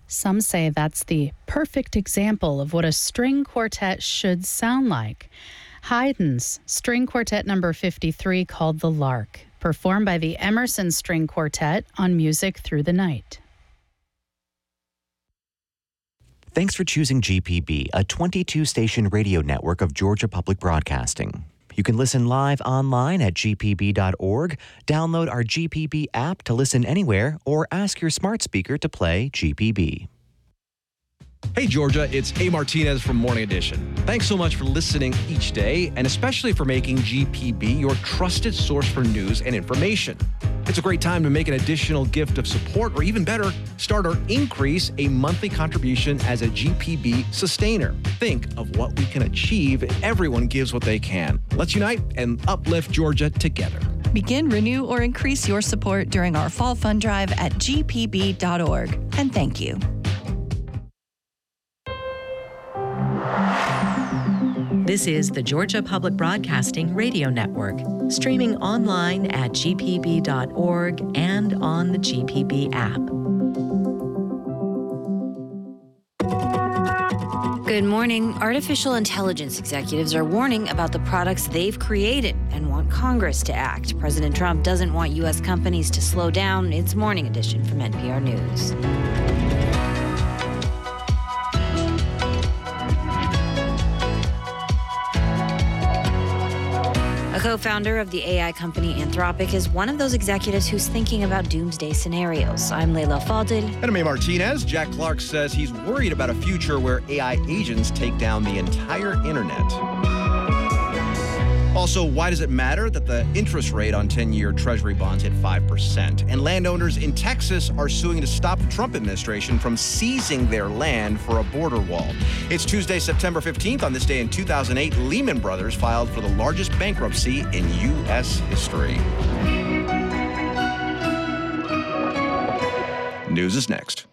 Some say that's the perfect example of what a string quartet should sound like. Haydn's String Quartet number 53 called The Lark, performed by the Emerson String Quartet on Music Through the Night. Thanks for choosing GPB, a 22-station radio network of Georgia Public Broadcasting. You can listen live online at gpb.org, download our GPB app to listen anywhere, or ask your smart speaker to play GPB. Hey, Georgia, it's A. Martinez from Morning Edition. Thanks so much for listening each day, and especially for making GPB your trusted source for news and information. It's a great time to make an additional gift of support, or even better, start or increase a monthly contribution as a GPB sustainer. Think of what we can achieve if everyone gives what they can. Let's unite and uplift Georgia together. Begin, renew, or increase your support during our Fall Fund Drive at gpb.org. And thank you. This is the Georgia Public Broadcasting Radio Network, streaming online at gpb.org and on the GPB app. Good morning. Artificial intelligence executives are warning about the products they've created and want Congress to act. President Trump doesn't want U.S. companies to slow down. It's Morning Edition from NPR News. A co-founder of the AI company Anthropic is one of those executives who's thinking about doomsday scenarios. I'm Leila Fadel. And I'm A. Martinez. Jack Clark says he's worried about a future where AI agents take down the entire internet. Also, why does it matter that the interest rate on 10-year Treasury bonds hit 5%? And landowners in Texas are suing to stop the Trump administration from seizing their land for a border wall. It's Tuesday, September 15th. On this day in 2008, Lehman Brothers filed for the largest bankruptcy in U.S. history. News is next.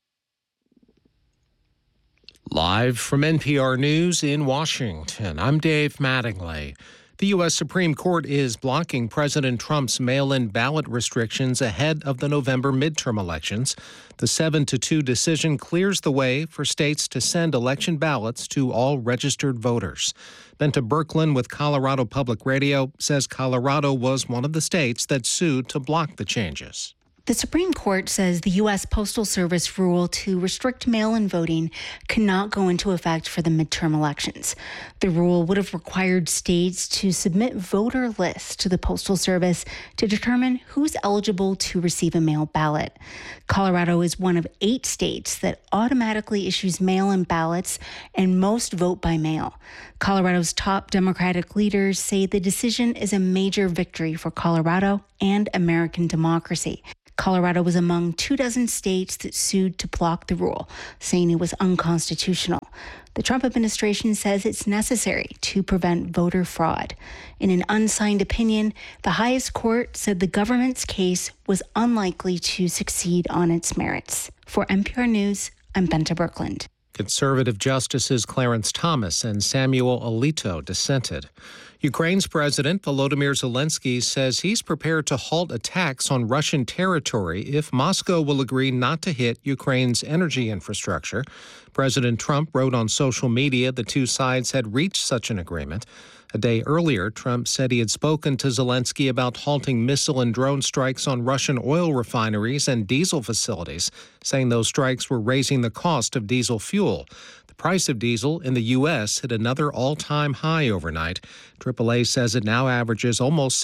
Live from NPR News in Washington, I'm Dave Mattingly. The U.S. Supreme Court is blocking President Trump's mail-in ballot restrictions ahead of the November midterm elections. The 7-2 decision clears the way for states to send election ballots to all registered voters. Benta Birkeland with Colorado Public Radio says Colorado was one of the states that sued to block the changes. The Supreme Court says the U.S. Postal Service rule to restrict mail-in voting cannot go into effect for the midterm elections. The rule would have required states to submit voter lists to the Postal Service to determine who's eligible to receive a mail ballot. Colorado is one of 8 states that automatically issues mail-in ballots, and most vote by mail. Colorado's top Democratic leaders say the decision is a major victory for Colorado and American democracy. Colorado was among 24 states that sued to block the rule, saying it was unconstitutional. The Trump administration says it's necessary to prevent voter fraud. In an unsigned opinion, the highest court said the government's case was unlikely to succeed on its merits. For NPR News, I'm Benta Birkeland. Conservative Justices Clarence Thomas and Samuel Alito dissented. Ukraine's President Volodymyr Zelensky says he's prepared to halt attacks on Russian territory if Moscow will agree not to hit Ukraine's energy infrastructure. President Trump wrote on social media the two sides had reached such an agreement. A day earlier, Trump said he had spoken to Zelensky about halting missile and drone strikes on Russian oil refineries and diesel facilities, saying those strikes were raising the cost of diesel fuel. The price of diesel in the U.S. hit another all-time high overnight. AAA says it now averages almost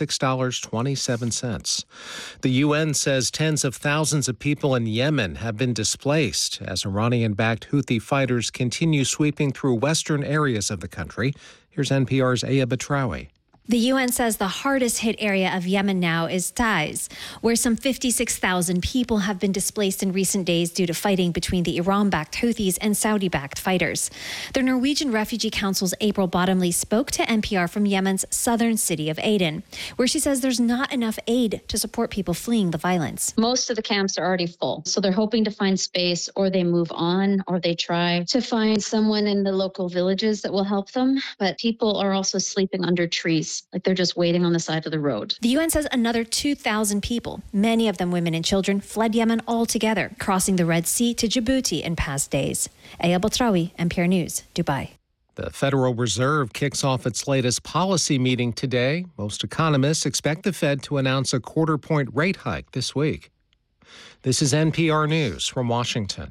$6.27. The UN says tens of thousands of people in Yemen have been displaced as Iranian-backed Houthi fighters continue sweeping through western areas of the country. Here's NPR's Aya Batrawi. The UN says the hardest hit area of Yemen now is Taiz, where some 56,000 people have been displaced in recent days due to fighting between the Iran-backed Houthis and Saudi-backed fighters. The Norwegian Refugee Council's April Bottomley spoke to NPR from Yemen's southern city of Aden, where she says there's not enough aid to support people fleeing the violence. Most of the camps are already full, so they're hoping to find space, or they move on, or they try to find someone in the local villages that will help them. But people are also sleeping under trees. babies, like they're just waiting on the side of the road. The UN says another 2,000 people, many of them women and children, fled Yemen altogether, crossing the Red Sea to Djibouti in past days. Aya Botrawi, NPR News, Dubai. The Federal Reserve kicks off its latest policy meeting today. Most economists expect the Fed to announce a quarter-point rate hike this week. This is NPR News from Washington.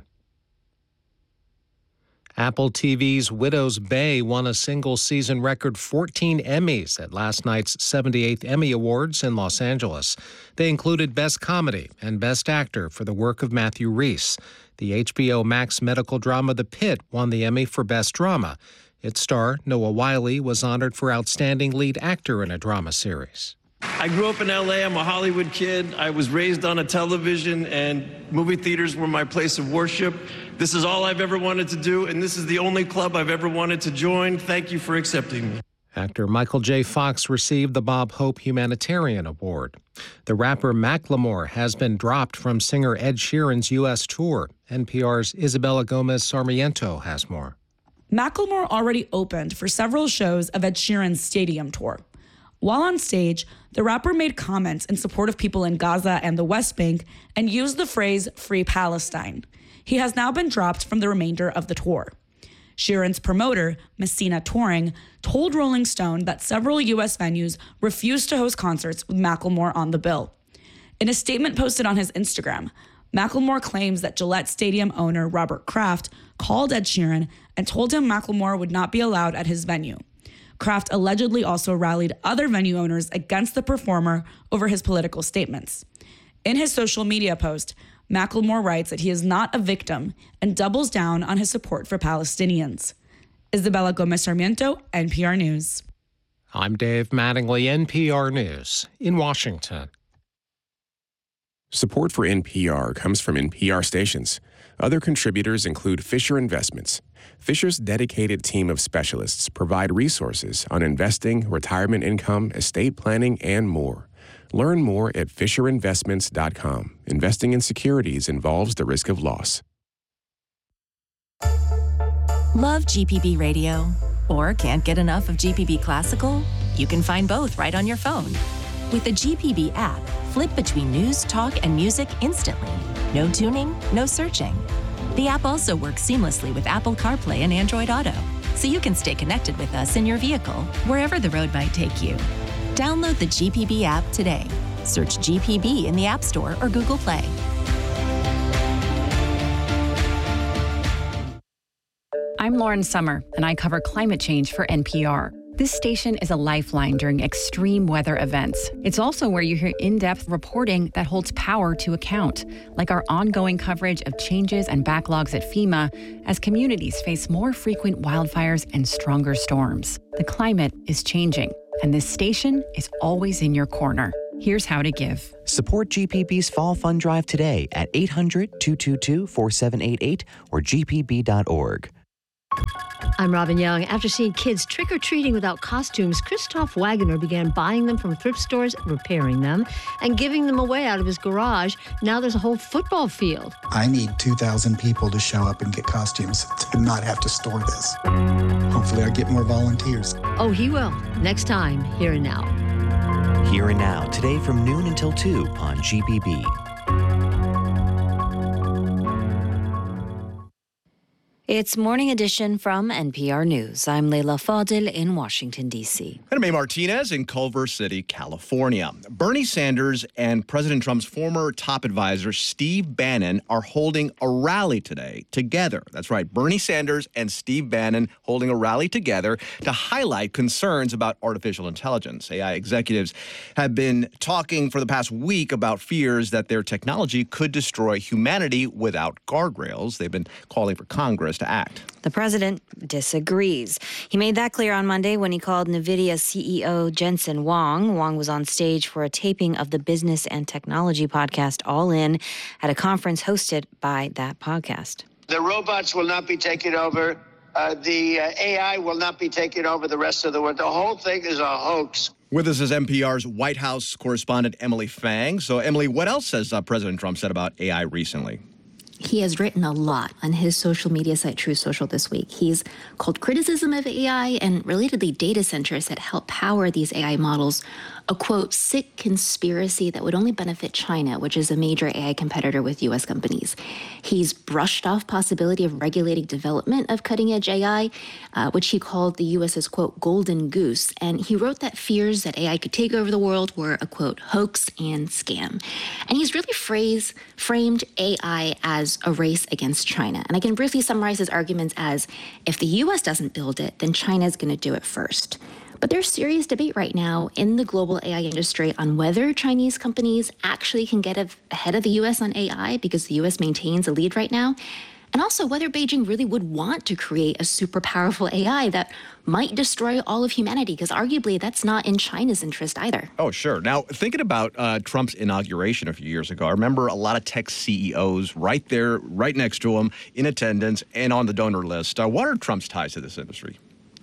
Apple TV's Widow's Bay won a single-season record 14 Emmys at last night's 78th Emmy Awards in Los Angeles. They included Best Comedy and Best Actor for the work of Matthew Rhys. The HBO Max medical drama The Pit won the Emmy for Best Drama. Its star, Noah Wyle, was honored for Outstanding Lead Actor in a Drama Series. I grew up in L.A. I'm a Hollywood kid. I was raised on a television, and movie theaters were my place of worship. This is all I've ever wanted to do, and this is the only club I've ever wanted to join. Thank you for accepting me. Actor Michael J. Fox received the Bob Hope Humanitarian Award. The rapper Macklemore has been dropped from singer Ed Sheeran's U.S. tour. NPR's Isabella Gomez Sarmiento has more. Macklemore already opened for several shows of Ed Sheeran's stadium tour. While on stage, the rapper made comments in support of people in Gaza and the West Bank and used the phrase "Free Palestine." He has now been dropped from the remainder of the tour. Sheeran's promoter, Messina Touring, told Rolling Stone that several U.S. venues refused to host concerts with Macklemore on the bill. In a statement posted on his Instagram, Macklemore claims that Gillette Stadium owner Robert Kraft called Ed Sheeran and told him Macklemore would not be allowed at his venue. Kraft allegedly also rallied other venue owners against the performer over his political statements. In his social media post, Macklemore writes that he is not a victim and doubles down on his support for Palestinians. Isabella Gomez Sarmiento, NPR News. I'm Dave Mattingly, NPR News in Washington. Support for NPR comes from NPR stations. Other contributors include Fisher Investments. Fisher's dedicated team of specialists provide resources on investing, retirement income, estate planning, and more. Learn more at FisherInvestments.com. Investing in securities involves the risk of loss. Love GPB Radio? Or can't get enough of GPB Classical? You can find both right on your phone. With the GPB app, flip between news, talk, and music instantly. No tuning, no searching. The app also works seamlessly with Apple CarPlay and Android Auto, so you can stay connected with us in your vehicle, wherever the road might take you. Download the GPB app today. Search GPB in the App Store or Google Play. I'm Lauren Summer, and I cover climate change for NPR. This station is a lifeline during extreme weather events. It's also where you hear in-depth reporting that holds power to account, like our ongoing coverage of changes and backlogs at FEMA as communities face more frequent wildfires and stronger storms. The climate is changing, and this station is always in your corner. Here's how to give. Support GPB's Fall Fund Drive today at 800-222-4788 or gpb.org. I'm Robin Young. After seeing kids trick-or-treating without costumes, Christoph Wagoner began buying them from thrift stores, repairing them, and giving them away out of his garage. Now there's a whole football field. I need 2,000 people to show up and get costumes to not have to store this. Hopefully I get more volunteers. Oh, he will. Next time, Here and Now. Here and Now, today from noon until 2 on GPB. It's Morning Edition from NPR News. I'm Leila Fadil in Washington, D.C. And I'm A. Martinez in Culver City, California. Bernie Sanders and President Trump's former top advisor, Steve Bannon, are holding a rally today together. That's right, Bernie Sanders and Steve Bannon holding a rally together to highlight concerns about artificial intelligence. AI executives have been talking for the past week about fears that their technology could destroy humanity without guardrails. They've been calling for Congress to act. The president disagrees. He made that clear on Monday when he called NVIDIA CEO Jensen Huang. Huang was on stage for a taping of the business and technology podcast All In at a conference hosted by that podcast. The robots will not be taking over. The AI will not be taking over the rest of the world. The whole thing is a hoax. With us is NPR's White House correspondent Emily Fang. So, Emily, what else has President Trump said about AI recently? He has written a lot on his social media site, Truth Social, this week. He's called criticism of AI and relatedly data centers that help power these AI models a, quote, sick conspiracy that would only benefit China, which is a major AI competitor with U.S. companies. He's brushed off possibility of regulating development of cutting-edge AI, which he called the U.S.'s, quote, golden goose. And he wrote that fears that AI could take over the world were a, quote, hoax and scam. And he's really framed AI as a race against China. And I can briefly summarize his arguments as, if the U.S. doesn't build it, then China's going to do it first. But there's serious debate right now in the global AI industry on whether Chinese companies actually can get ahead of the U.S. on AI because the U.S. maintains a lead right now, and also whether Beijing really would want to create a super powerful AI that might destroy all of humanity, because arguably that's not in China's interest either. Oh, sure. Now, thinking about Trump's inauguration a few years ago, I remember a lot of tech CEOs right there, right next to him, in attendance and on the donor list. What are Trump's ties to this industry?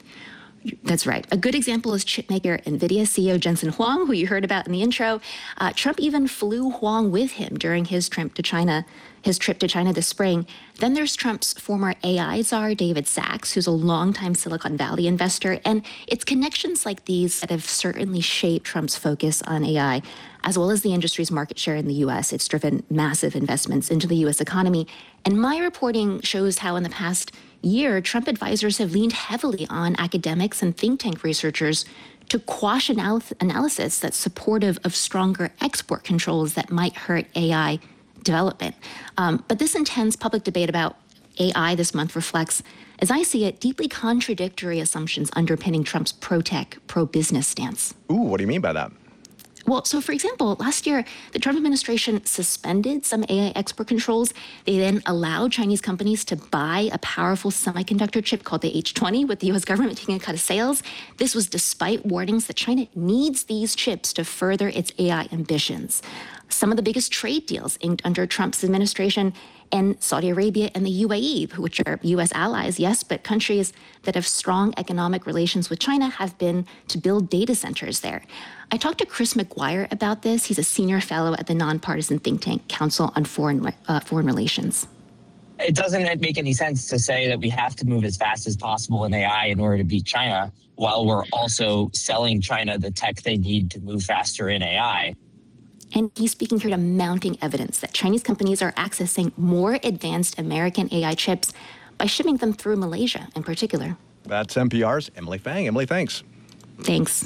That's right. A good example is chipmaker NVIDIA CEO Jensen Huang, who you heard about in the intro. Trump even flew Huang with him during his trip to China this spring. Then there's Trump's former AI czar, David Sachs, who's a longtime Silicon Valley investor. And it's connections like these that have certainly shaped Trump's focus on AI, as well as the industry's market share in the U.S. It's driven massive investments into the U.S. economy. And my reporting shows how in the past year, Trump advisors have leaned heavily on academics and think tank researchers to quash analysis that's supportive of stronger export controls that might hurt AI development. But this intense public debate about AI this month reflects, as I see it, deeply contradictory assumptions underpinning Trump's pro-tech, pro-business stance. Ooh, what do you mean by that? Well, so for example, last year, the Trump administration suspended some AI export controls. They then allowed Chinese companies to buy a powerful semiconductor chip called the H20, with the U.S. government taking a cut of sales. This was despite warnings that China needs these chips to further its AI ambitions. Some of the biggest trade deals inked under Trump's administration and Saudi Arabia and the UAE, which are U.S. allies, yes, but countries that have strong economic relations with China have been to build data centers there. I talked to Chris McGuire about this. He's a senior fellow at the nonpartisan think tank Council on Foreign Relations. It doesn't make any sense to say that we have to move as fast as possible in AI in order to beat China, while we're also selling China the tech they need to move faster in AI. And he's speaking here to mounting evidence that Chinese companies are accessing more advanced American AI chips by shipping them through Malaysia in particular. That's NPR's Emily Fang. Emily, thanks. Thanks.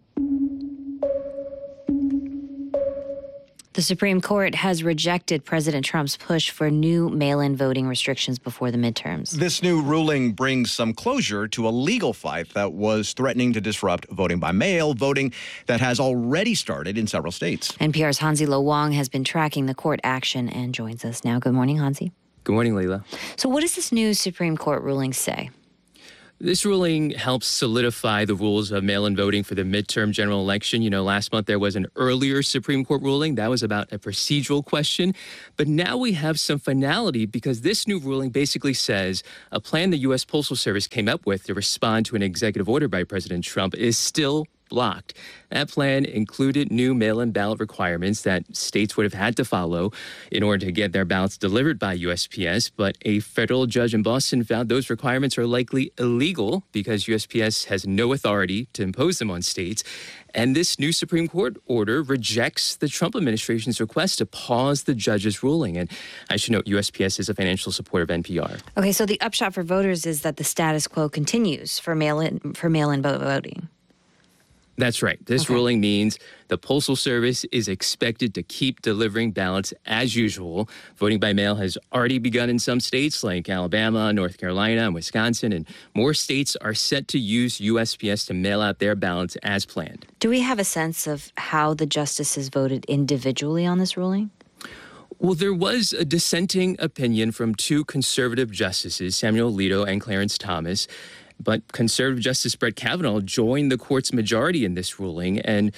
The Supreme Court has rejected President Trump's push for new mail-in voting restrictions before the midterms. This new ruling brings some closure to a legal fight that was threatening to disrupt voting by mail, voting that has already started in several states. NPR's Hansi Lo Wang has been tracking the court action and joins us now. Good morning, Hansi. Good morning, Leila. So what does this new Supreme Court ruling say? This ruling helps solidify the rules of mail-in voting for the midterm general election. You know, last month there was an earlier Supreme Court ruling. That was about a procedural question. But now we have some finality because this new ruling basically says a plan the U.S. Postal Service came up with to respond to an executive order by President Trump is still blocked. That plan included new mail-in ballot requirements that states would have had to follow in order to get their ballots delivered by USPS, but a federal judge in Boston found those requirements are likely illegal because USPS has no authority to impose them on states. And this new Supreme Court order rejects the Trump administration's request to pause the judge's ruling. And I should note, USPS is a financial supporter of NPR. Okay, so the upshot for voters is that the status quo continues for mail-in voting. That's right. This ruling means the Postal Service is expected to keep delivering ballots as usual. Voting by mail has already begun in some states like Alabama, North Carolina, and Wisconsin, and more states are set to use USPS to mail out their ballots as planned. Do we have a sense of how the justices voted individually on this ruling? Well, there was a dissenting opinion from two conservative justices, Samuel Alito and Clarence Thomas. But conservative Justice Brett Kavanaugh joined the court's majority in this ruling. And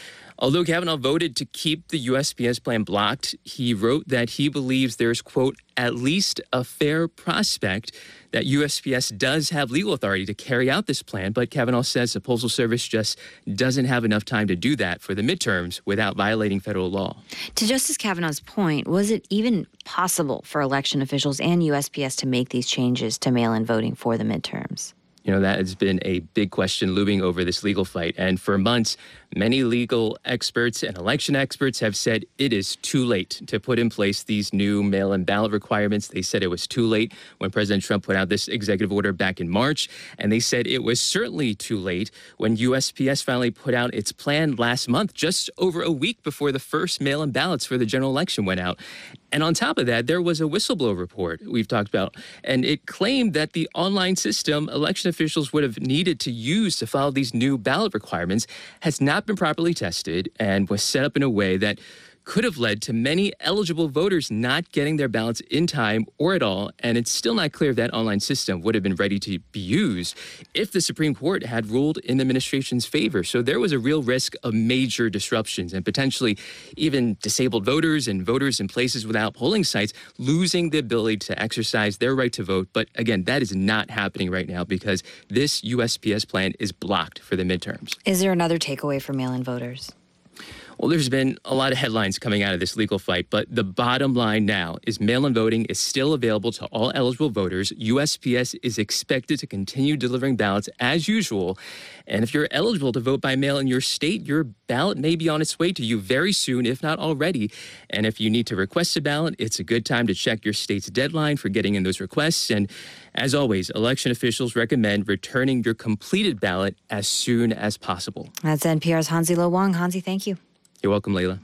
Although Kavanaugh voted to keep the USPS plan blocked, he wrote that he believes there's, quote, at least a fair prospect that USPS does have legal authority to carry out this plan, but Kavanaugh says the Postal Service just doesn't have enough time to do that for the midterms without violating federal law. To Justice Kavanaugh's point, was it even possible for election officials and USPS to make these changes to mail-in voting for the midterms? That has been a big question looming over this legal fight. And for months, many legal experts and election experts have said it is too late to put in place these new mail-in ballot requirements. They said it was too late when President Trump put out this executive order back in March. And they said it was certainly too late when USPS finally put out its plan last month, just over a week before the first mail-in ballots for the general election went out. And on top of that, there was a whistleblower report we've talked about, and it claimed that the online system election officials would have needed to use to follow these new ballot requirements has not been properly tested and was set up in a way that could have led to many eligible voters not getting their ballots in time or at all, and it's still not clear if that online system would have been ready to be used if the Supreme Court had ruled in the administration's favor. So there was a real risk of major disruptions and potentially even disabled voters and voters in places without polling sites losing the ability to exercise their right to vote. But again, that is not happening right now because this USPS plan is blocked for the midterms. Is there another takeaway for mail-in voters? Well, there's been a lot of headlines coming out of this legal fight, but the bottom line now is mail-in voting is still available to all eligible voters. USPS is expected to continue delivering ballots as usual. And if you're eligible to vote by mail in your state, your ballot may be on its way to you very soon, if not already. And if you need to request a ballot, it's a good time to check your state's deadline for getting in those requests. And as always, election officials recommend returning your completed ballot as soon as possible. That's NPR's Hansi Lo Wang. Hansi, thank you. You're welcome, Layla.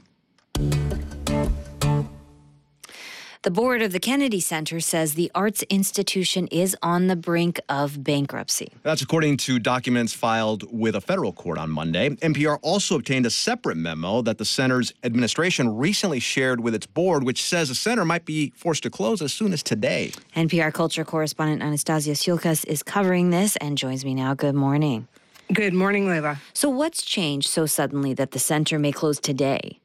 The board of the Kennedy Center says the arts institution is on the brink of bankruptcy. That's according to documents filed with a federal court on Monday. NPR also obtained a separate memo that the center's administration recently shared with its board, which says the center might be forced to close as soon as today. NPR culture correspondent Anastasia Sulkas is covering this and joins me now. Good morning. Good morning, Layla. So what's changed so suddenly that the center may close today?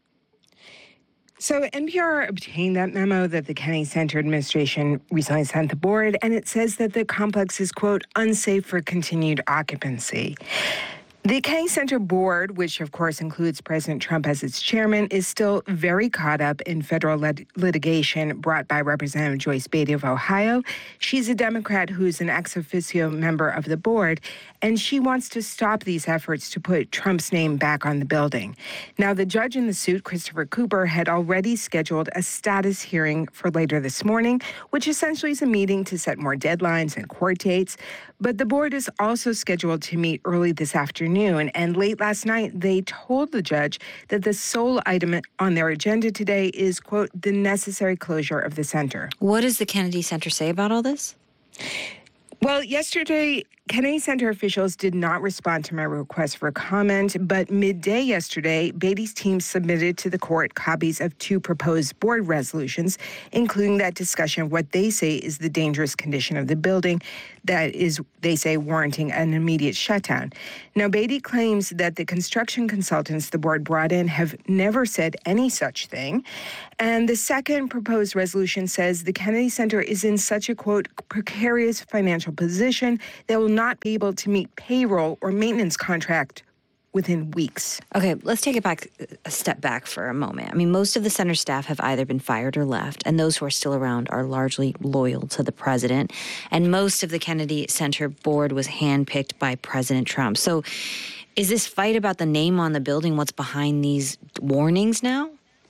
So NPR obtained that memo that the Kennedy Center administration recently sent the board, and it says that the complex is, quote, unsafe for continued occupancy. The Kennedy Center board, which of course includes President Trump as its chairman, is still very caught up in federal litigation brought by Representative Joyce Beatty of Ohio. She's a Democrat who's an ex officio member of the board, and she wants to stop these efforts to put Trump's name back on the building. Now, the judge in the suit, Christopher Cooper, had already scheduled a status hearing for later this morning, which essentially is a meeting to set more deadlines and court dates. But the board is also scheduled to meet early this afternoon. And late last night, they told the judge that the sole item on their agenda today is, quote, the necessary closure of the center. What does the Kennedy Center say about all this? Well, yesterday, Kennedy Center officials did not respond to my request for comment, but midday yesterday, Beatty's team submitted to the court copies of 2 proposed board resolutions, including that discussion of what they say is the dangerous condition of the building that is, they say, warranting an immediate shutdown. Now, Beatty claims that the construction consultants the board brought in have never said any such thing. And the second proposed resolution says the Kennedy Center is in such a, quote, precarious financial position that will not be able to meet payroll or maintenance contract within weeks. Okay, let's take it back a step back for a moment. I mean, most of the center staff have either been fired or left, and those who are still around are largely loyal to the president. And most of the Kennedy Center board was handpicked by President Trump. So is this fight about the name on the building what's behind these warnings now?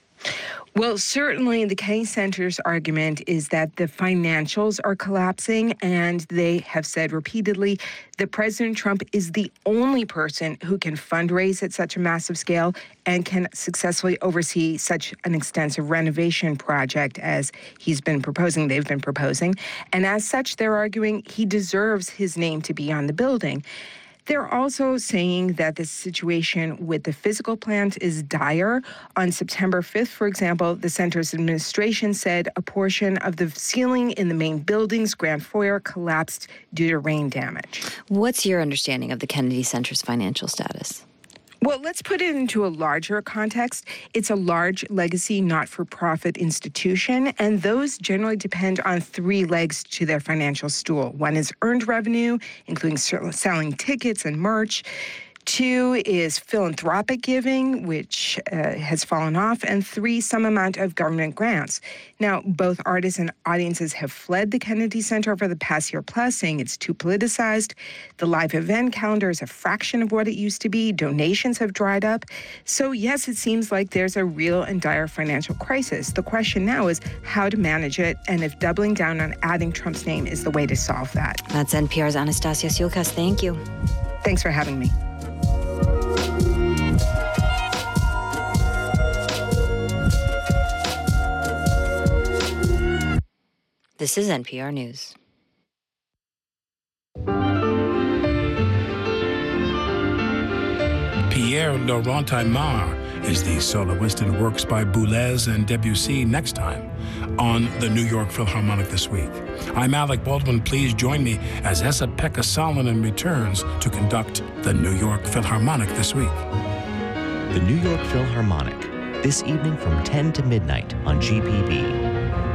Well, certainly the Kennedy Center's argument is that the financials are collapsing, and they have said repeatedly that President Trump is the only person who can fundraise at such a massive scale and can successfully oversee such an extensive renovation project as they've been proposing. And as such, they're arguing he deserves his name to be on the building. They're also saying that the situation with the physical plant is dire. On September 5th, for example, the center's administration said a portion of the ceiling in the main building's grand foyer collapsed due to rain damage. What's your understanding of the Kennedy Center's financial status? Well, let's put it into a larger context. It's a large legacy not-for-profit institution, and those generally depend on three legs to their financial stool. One is earned revenue, including selling tickets and merch. Two is philanthropic giving, which has fallen off. And three, some amount of government grants. Now, both artists and audiences have fled the Kennedy Center over the past year plus, saying it's too politicized. The live event calendar is a fraction of what it used to be. Donations have dried up. So, yes, it seems like there's a real and dire financial crisis. The question now is how to manage it, and if doubling down on adding Trump's name is the way to solve that. That's NPR's Anastasia Siulkas. Thank you. Thanks for having me. This is NPR News. Pierre Le Rentailleur is the soloist and works by Boulez and Debussy next time on the New York Philharmonic this week. I'm Alec Baldwin. Please join me as Esa-Pekka Salonen returns to conduct the New York Philharmonic this week. The New York Philharmonic, this evening from 10 to midnight on GPB.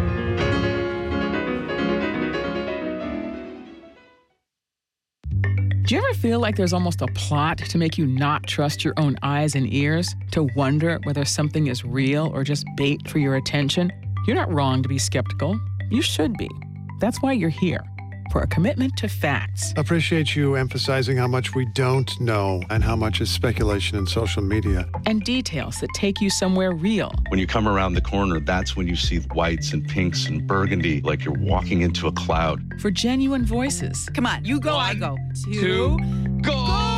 Do you ever feel like there's almost a plot to make you not trust your own eyes and ears, to wonder whether something is real or just bait for your attention? You're not wrong to be skeptical. You should be. That's why you're here, for a commitment to facts. Appreciate you emphasizing how much we don't know and how much is speculation in social media. And details that take you somewhere real. When you come around the corner, that's when you see whites and pinks and burgundy, like you're walking into a cloud. For genuine voices. Come on, you go, I go. Two, go!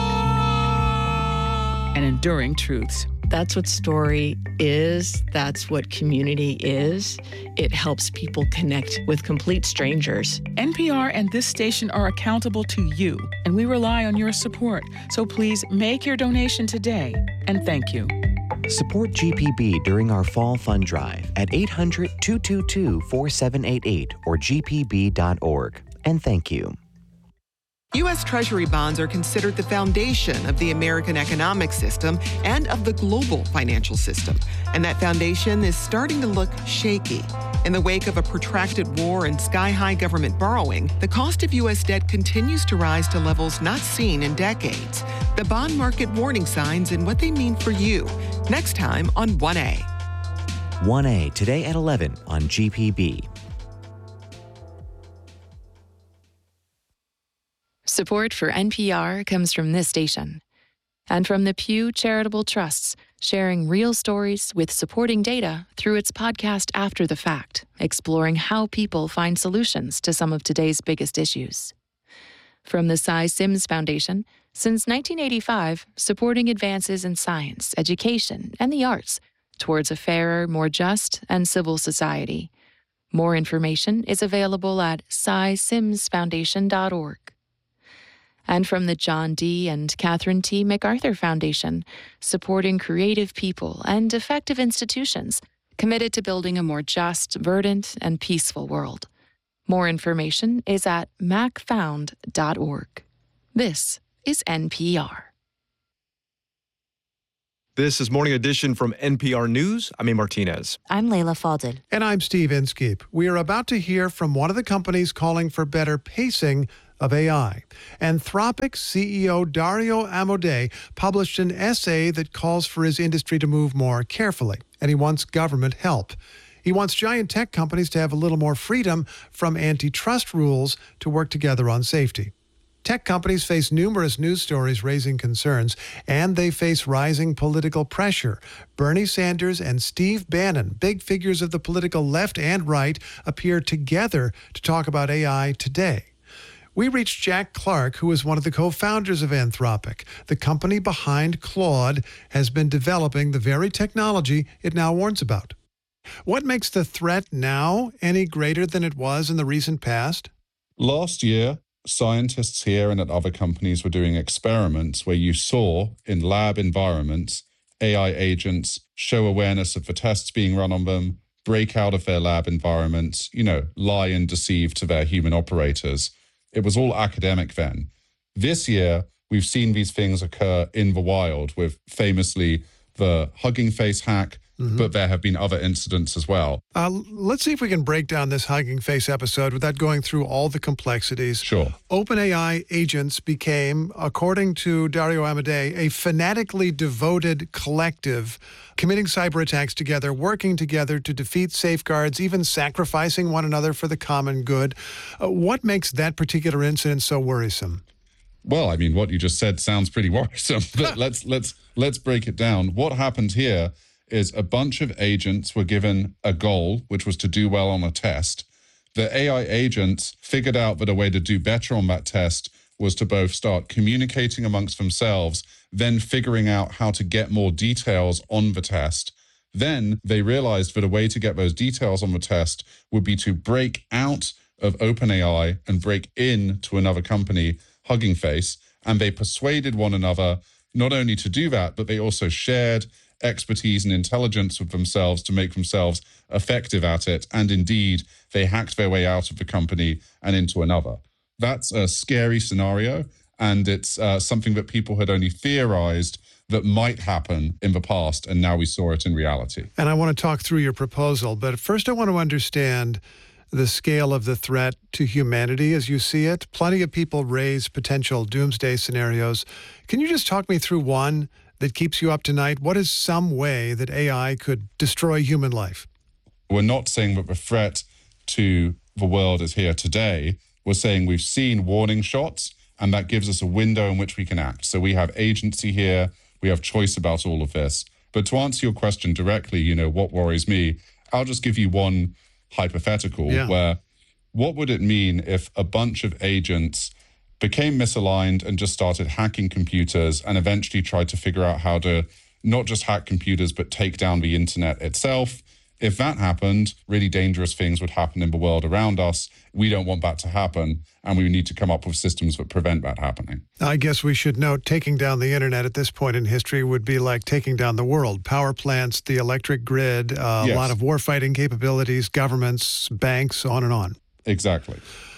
And enduring truths. That's what story is. That's what community is. It helps people connect with complete strangers. NPR and this station are accountable to you, and we rely on your support. So please make your donation today, and thank you. Support GPB during our fall fund drive at 800-222-4788 or gpb.org. And thank you. U.S. Treasury bonds are considered the foundation of the American economic system and of the global financial system. And that foundation is starting to look shaky. In the wake of a protracted war and sky-high government borrowing, the cost of U.S. debt continues to rise to levels not seen in decades. The bond market warning signs and what they mean for you. Next time on 1A. 1A today at 11 on GPB. Support for NPR comes from this station and from the Pew Charitable Trusts, sharing real stories with supporting data through its podcast After the Fact, exploring how people find solutions to some of today's biggest issues. From the Cy Sims Foundation, since 1985, supporting advances in science, education, and the arts towards a fairer, more just, and civil society. More information is available at cysimsfoundation.org. And from the John D. and Catherine T. MacArthur Foundation, supporting creative people and effective institutions committed to building a more just, verdant, and peaceful world. More information is at macfound.org. This is NPR. This is Morning Edition from NPR News. I'm A. Martinez. I'm Layla Fadel. And I'm Steve Inskeep. We are about to hear from one of the companies calling for better pacing of AI. Anthropic CEO Dario Amodei published an essay that calls for his industry to move more carefully, and he wants government help. He wants giant tech companies to have a little more freedom from antitrust rules to work together on safety. Tech companies face numerous news stories raising concerns, and they face rising political pressure. Bernie Sanders and Steve Bannon, big figures of the political left and right, appear together to talk about AI today. We reached Jack Clark, who is one of the co-founders of Anthropic. The company behind Claude has been developing the very technology it now warns about. What makes the threat now any greater than it was in the recent past? Last year, scientists here and at other companies were doing experiments where you saw, in lab environments, AI agents show awareness of the tests being run on them, break out of their lab environments, lie and deceive to their human operators. It was all academic then. This year, we've seen these things occur in the wild with famously the Hugging Face hack, but there have been other incidents as well. Let's see if we can break down this Hugging Face episode without going through all the complexities. Sure. OpenAI agents became, according to Dario Amodei, a fanatically devoted collective committing cyber attacks together, working together to defeat safeguards, even sacrificing one another for the common good. What makes that particular incident so worrisome? Well, I mean, what you just said sounds pretty worrisome, but let's break it down. What happened here is a bunch of agents were given a goal, which was to do well on a test. The AI agents figured out that a way to do better on that test was to both start communicating amongst themselves, then figuring out how to get more details on the test. Then they realized that a way to get those details on the test would be to break out of OpenAI and break into another company, Hugging Face, and they persuaded one another not only to do that, but they also shared expertise and intelligence with themselves to make themselves effective at it. And indeed, they hacked their way out of the company and into another. That's a scary scenario, and it's something that people had only theorized that might happen in the past, and now we saw it in reality. And I want to talk through your proposal, but first I want to understand the scale of the threat to humanity as you see it. Plenty of people raise potential doomsday scenarios. Can you just talk me through one that keeps you up tonight? What is some way that AI could destroy human life? We're not saying that the threat to the world is here today. We're saying we've seen warning shots, and that gives us a window in which we can act. So we have agency here. We have choice about all of this. But to answer your question directly, what worries me, I'll just give you one hypothetical where what would it mean if a bunch of agents became misaligned and just started hacking computers and eventually tried to figure out how to not just hack computers, but take down the internet itself? If that happened, really dangerous things would happen in the world around us. We don't want that to happen, and we need to come up with systems that prevent that happening. I guess we should note taking down the internet at this point in history would be like taking down the world. Power plants, the electric grid, a lot of warfighting capabilities, governments, banks, on and on. Exactly.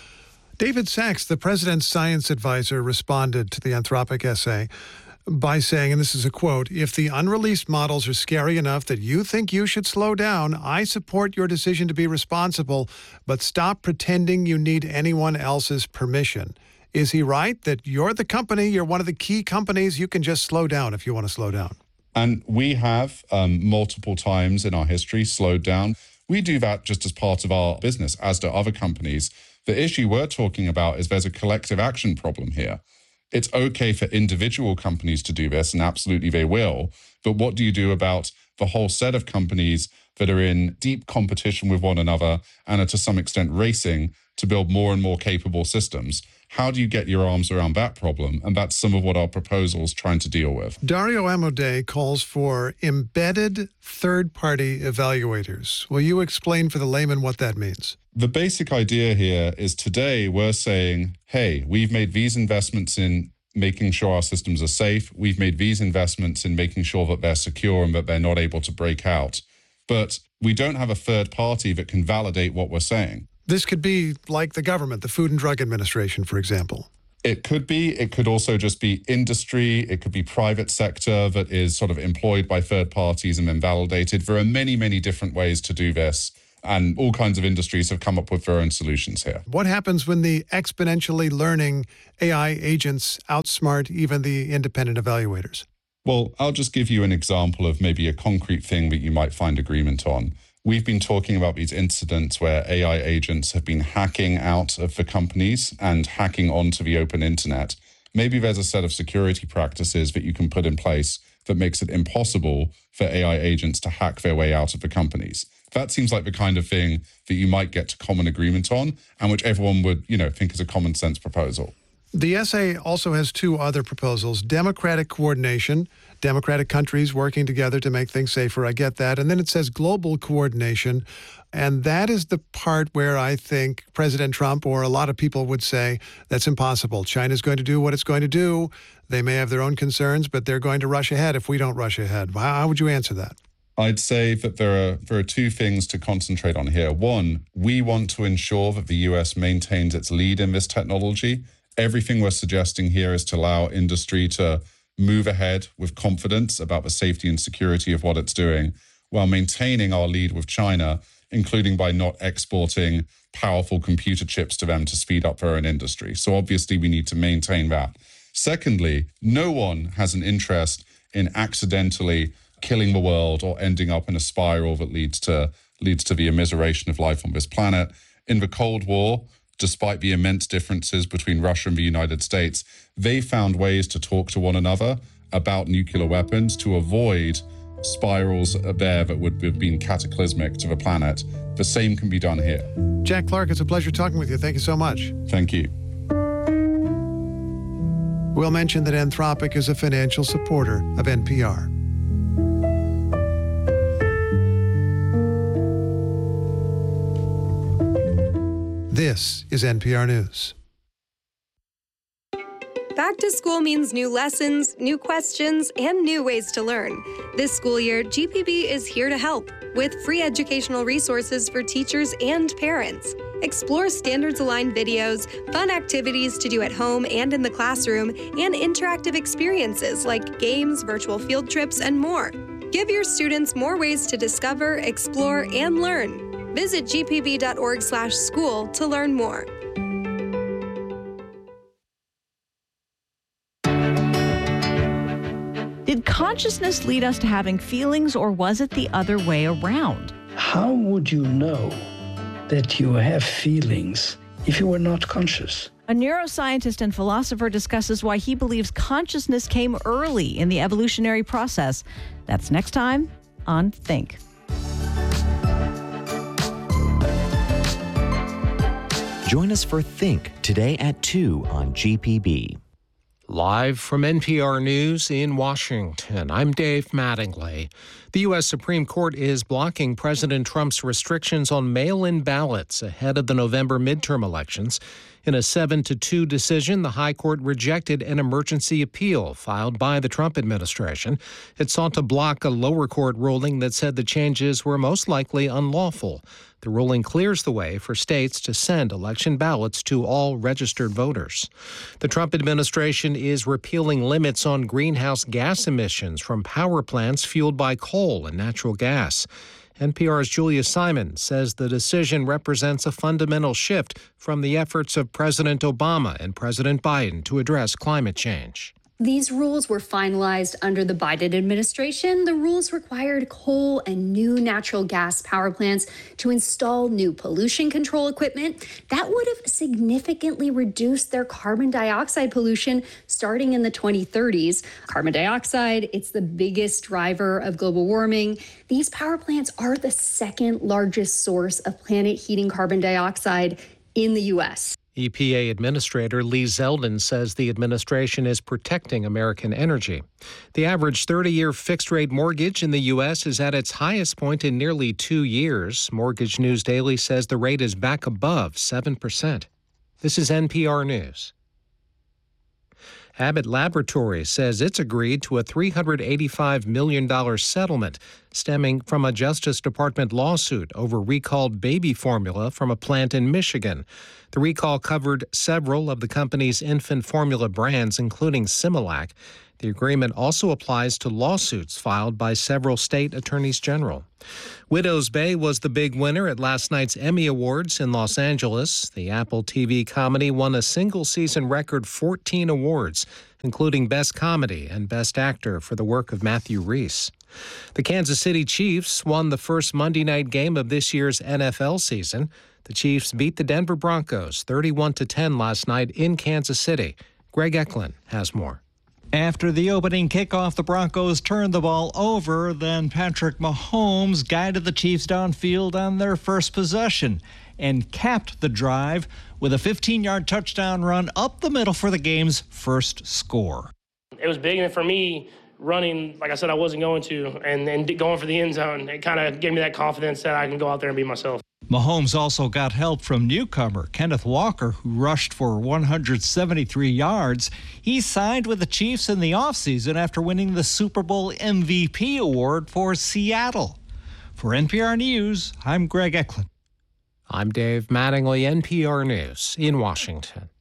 David Sachs, the president's science advisor, responded to the Anthropic essay by saying, and this is a quote, "If the unreleased models are scary enough that you think you should slow down, I support your decision to be responsible, but stop pretending you need anyone else's permission." Is he right that you're the company, you're one of the key companies, you can just slow down if you want to slow down? And we have multiple times in our history slowed down. We do that just as part of our business, as do other companies. The issue we're talking about is there's a collective action problem here. It's okay for individual companies to do this, and absolutely they will. But what do you do about the whole set of companies that are in deep competition with one another and are to some extent racing to build more and more capable systems? How do you get your arms around that problem? And that's some of what our proposal's trying to deal with. Dario Amodei calls for embedded third-party evaluators. Will you explain for the layman what that means? The basic idea here is today we're saying, hey, we've made these investments in making sure our systems are safe. We've made these investments in making sure that they're secure and that they're not able to break out. But we don't have a third party that can validate what we're saying. This could be like the government, the Food and Drug Administration, for example. It could be. It could also just be industry. It could be private sector that is sort of employed by third parties and then validated. There are many, many different ways to do this. And all kinds of industries have come up with their own solutions here. What happens when the exponentially learning AI agents outsmart even the independent evaluators? Well, I'll just give you an example of maybe a concrete thing that you might find agreement on. We've been talking about these incidents where AI agents have been hacking out of the companies and hacking onto the open internet. Maybe there's a set of security practices that you can put in place that makes it impossible for AI agents to hack their way out of the companies. That seems like the kind of thing that you might get to common agreement on and which everyone would, think is a common sense proposal. The essay also has two other proposals: democratic coordination, democratic countries working together to make things safer. I get that. And then it says global coordination. And that is the part where I think President Trump or a lot of people would say that's impossible. China's going to do what it's going to do. They may have their own concerns, but they're going to rush ahead if we don't rush ahead. How would you answer that? I'd say that there are two things to concentrate on here. One, we want to ensure that the US maintains its lead in this technology. Everything we're suggesting here is to allow industry to move ahead with confidence about the safety and security of what it's doing, while maintaining our lead with China, including by not exporting powerful computer chips to them to speed up their own industry. So obviously we need to maintain that. Secondly, no one has an interest in accidentally killing the world or ending up in a spiral that leads to the immiseration of life on this planet. In the Cold War, despite the immense differences between Russia and the United States, they found ways to talk to one another about nuclear weapons to avoid spirals there that would have been cataclysmic to the planet. The same can be done here. Jack Clark, it's a pleasure talking with you. Thank you so much. Thank you. We'll mention that Anthropic is a financial supporter of NPR. This is NPR News. Back to school means new lessons, new questions, and new ways to learn. This school year, GPB is here to help with free educational resources for teachers and parents. Explore standards-aligned videos, fun activities to do at home and in the classroom, and interactive experiences like games, virtual field trips, and more. Give your students more ways to discover, explore, and learn. Visit gpb.org/school to learn more. Did consciousness lead us to having feelings, or was it the other way around? How would you know that you have feelings if you were not conscious? A neuroscientist and philosopher discusses why he believes consciousness came early in the evolutionary process. That's next time on Think. Join us for Think today at 2 on GPB. Live from NPR News in Washington, I'm Dave Mattingly. The U.S. Supreme Court is blocking President Trump's restrictions on mail-in ballots ahead of the November midterm elections. In a 7-2 decision, the High Court rejected an emergency appeal filed by the Trump administration. It sought to block a lower court ruling that said the changes were most likely unlawful. The ruling clears the way for states to send election ballots to all registered voters. The Trump administration is repealing limits on greenhouse gas emissions from power plants fueled by coal and natural gas. NPR's Julia Simon says the decision represents a fundamental shift from the efforts of President Obama and President Biden to address climate change. These rules were finalized under the Biden administration. The rules required coal and new natural gas power plants to install new pollution control equipment. That would have significantly reduced their carbon dioxide pollution starting in the 2030s. Carbon dioxide, it's the biggest driver of global warming. These power plants are the second largest source of planet heating carbon dioxide in the U.S. EPA Administrator Lee Zeldin says the administration is protecting American energy. The average 30-year fixed-rate mortgage in the U.S. is at its highest point in nearly 2 years. Mortgage News Daily says the rate is back above 7%. This is NPR News. Abbott Laboratories says it's agreed to a $385 million settlement stemming from a Justice Department lawsuit over recalled baby formula from a plant in Michigan. The recall covered several of the company's infant formula brands, including Similac. The agreement also applies to lawsuits filed by several state attorneys general. Widow's Bay was the big winner at last night's Emmy Awards in Los Angeles. The Apple TV comedy won a single-season record 14 awards, including Best Comedy and Best Actor for the work of Matthew Rhys. The Kansas City Chiefs won the first Monday night game of this year's NFL season. The Chiefs beat the Denver Broncos 31-10 last night in Kansas City. Greg Eklund has more. After the opening kickoff, the Broncos turned the ball over. Then Patrick Mahomes guided the Chiefs downfield on their first possession and capped the drive with a 15-yard touchdown run up the middle for the game's first score. It was big, and for me, running, like I said, I wasn't going to, and going for the end zone, it kind of gave me that confidence that I can go out there and be myself. Mahomes also got help from newcomer Kenneth Walker, who rushed for 173 yards. He signed with the Chiefs in the offseason after winning the Super Bowl MVP award for Seattle. For NPR News, I'm Greg Eklund. I'm Dave Mattingly, NPR News in Washington.